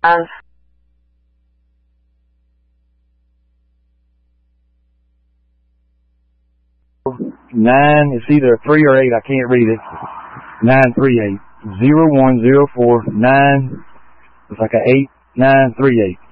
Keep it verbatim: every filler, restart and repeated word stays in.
Nine, it's either a three or eight, I can't read it. Nine three eight. Zero one zero four nine. It's like a eight, nine three eight.